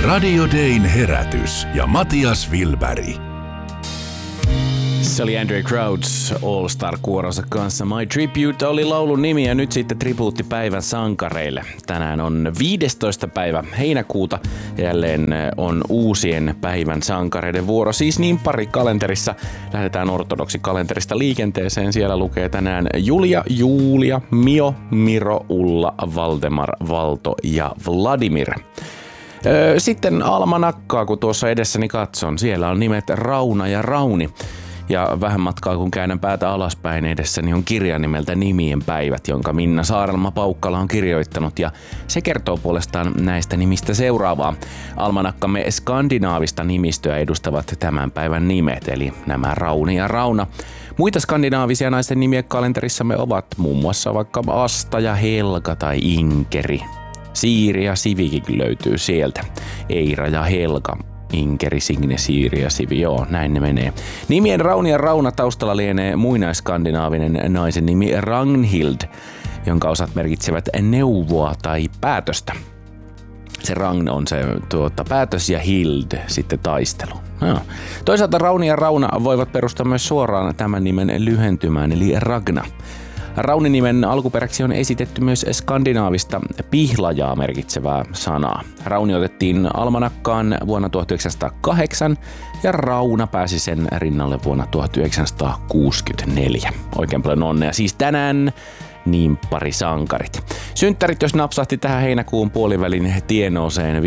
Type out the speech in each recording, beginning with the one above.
Radio Dayn herätys ja Matias Wilberg. Se oli Andre Crouch All Star-kuoronsa kanssa. My Tribute oli laulun nimi ja nyt sitten tribuutti päivän sankareille. Tänään on 15. päivä heinäkuuta. Jälleen on uusien päivän sankareiden vuoro. Siis niin pari kalenterissa. Lähdetään ortodoksikalenterista liikenteeseen. Siellä lukee tänään Julia, Julia, Mio, Miro, Ulla, Valdemar, Valto ja Vladimir. Sitten almanakkaa, kun tuossa edessäni katson. Siellä on nimet Rauna ja Rauni. Ja vähän matkaa kun käännän päätä alaspäin edessäni on kirja nimeltä Nimien päivät, jonka Minna Saarelma-Paukkala on kirjoittanut. Ja se kertoo puolestaan näistä nimistä seuraavaa. Almanakkamme skandinaavista nimistöä edustavat tämän päivän nimet, eli nämä Rauni ja Rauna. Muita skandinaavisia naisten nimiä kalenterissamme ovat muun muassa vaikka Asta ja Helga tai Inkeri. Siiri ja Sivikin löytyy sieltä. Eira ja Helga. Inkeri, Signe, Siiri ja Sivi, joo, näin ne menee. Nimien Rauni ja Rauna taustalla lienee muinaisskandinaavinen naisen nimi Ragnhild, jonka osat merkitsevät neuvoa tai päätöstä. Se Ragn on se päätös ja Hild sitten taistelu. No. Toisaalta Rauni ja Rauna voivat perustaa myös suoraan tämän nimen lyhentymään, eli Ragna. Rauninimen alkuperäksi on esitetty myös skandinaavista pihlajaa merkitsevää sanaa. Rauni otettiin almanakkaan vuonna 1908 ja Rauna pääsi sen rinnalle vuonna 1964. Oikein paljon onnea siis tänään niin pari sankarit. Synttärit, jos napsahti tähän heinäkuun puolivälin tienooseen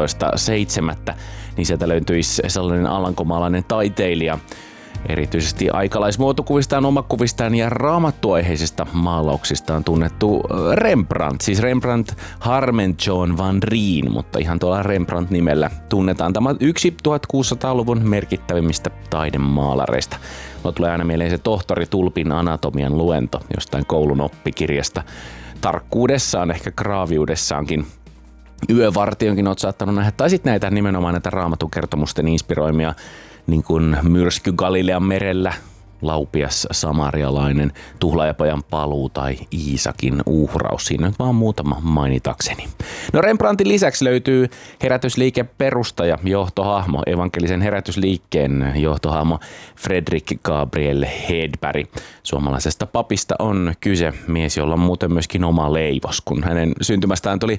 15.7., niin sieltä löytyisi sellainen alankomaalainen taiteilija, erityisesti aikalaismuotokuvistaan, omakuvistaan ja raamattuaiheisista maalauksistaan tunnettu Rembrandt. Siis Rembrandt Harmenjohn van Rijn, mutta ihan tuolla Rembrandt-nimellä tunnetaan. Tämä on yksi 1600-luvun merkittävimmistä taidemaalareista. Mulla tulee aina mieleen se tohtori Tulpin anatomian luento jostain koulun oppikirjasta. Tarkkuudessaan, ehkä graaviudessaankin. Yövartionkin oot saattanut nähdä. Tai sitten näitä nimenomaan näitä raamatun kertomusten inspiroimia niin kuin myrsky Galilean merellä, Laupias samarialainen, Tuhlaajapojan paluu tai Iisakin uhraus. Siinä nyt vaan muutama mainitakseni. No Rembrandtin lisäksi löytyy herätysliike perustaja, johtohahmo, evankelisen herätysliikkeen johtohahmo Fredrik Gabriel Hedberg. Suomalaisesta papista on kyse, mies, jolla on muuten myöskin oma leivos. Kun hänen syntymästään tuli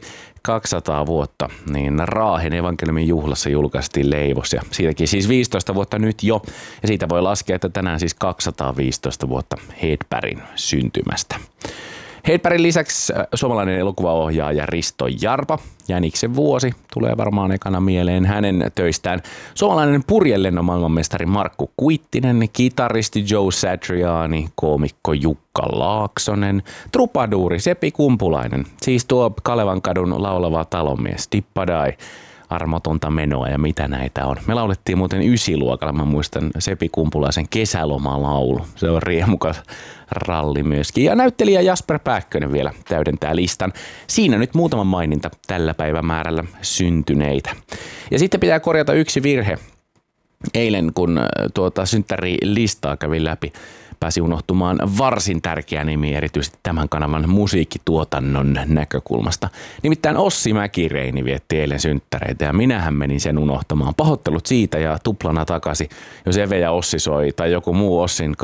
200 vuotta, niin Raahen evankeliumin juhlassa julkaistiin leivos. Ja siitäkin siis 15 vuotta nyt jo. Ja siitä voi laskea, että tänään siis 215 vuotta Hedbergin syntymästä. Hedbergin lisäksi suomalainen elokuvaohjaaja Risto Jarpa. Jäniksen vuosi tulee varmaan ekana mieleen hänen töistään. Suomalainen purjelennon maailmanmestari Markku Kuittinen, kitaristi Joe Satriani, koomikko Jukka Laaksonen, trupaduuri Sepi Kumpulainen, siis tuo Kalevankadun laulava talonmies Tippadai. Armotonta menoa ja mitä näitä on. Me laulettiin muuten 9-luokalla, mä muistan Sepi Kumpulaisen kesälomalaulu. Se on riemukas ralli myöskin. Ja näyttelijä Jasper Pääkkönen vielä täydentää listan. Siinä nyt muutama maininta tällä päivämäärällä syntyneitä. Ja sitten pitää korjata yksi virhe. Eilen kun synttärilistaa kävin läpi, pääsi unohtumaan varsin tärkeä nimi erityisesti tämän kanavan musiikkituotannon näkökulmasta. Nimittäin Ossi Mäkireini vietti eilen synttäreitä ja minähän menin sen unohtamaan. Pahoittelut siitä ja tuplana takaisin, jos Eve ja Ossi soi tai joku muu Ossin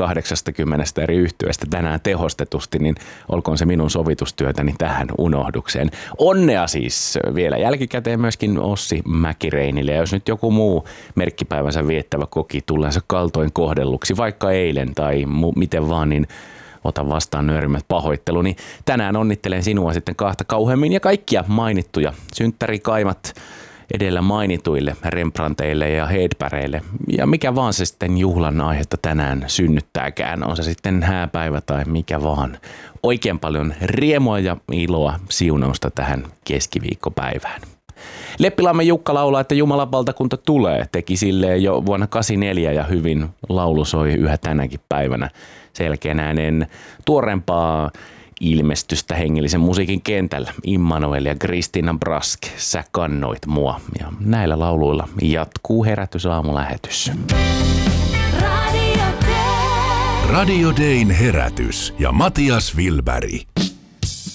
80 eri yhtyeestä tänään tehostetusti, niin olkoon se minun sovitustyötäni tähän unohdukseen. Onnea siis vielä jälkikäteen myöskin Ossi Mäkireinille. Ja jos nyt joku muu merkkipäivänsä viettävä koki tulleensa kaltoin kohdelluksi, vaikka eilen tai miten vaan, niin ota vastaan nöyrimmät pahoitteluni. Tänään onnittelen sinua sitten kahta kauheammin ja kaikkia mainittuja synttärikaimat edellä mainituille Rembrandteille ja Hedbergille. Ja mikä vaan se sitten juhlan aihetta tänään synnyttääkään, on se sitten hääpäivä tai mikä vaan. Oikein paljon riemua ja iloa, siunausta tähän keskiviikkopäivään. Leppilammen Jukka laulaa, että Jumalan valtakunta tulee. Teki silleen jo vuonna 1984 ja hyvin laulu soi yhä tänäkin päivänä. Selkeän ääneen tuorempaa ilmestystä hengellisen musiikin kentällä. Immanuel ja Kristina Brask, sä kannoit mua. Ja näillä lauluilla jatkuu herätysaamulähetys. Radio Dayn herätys ja Matias Wilberg.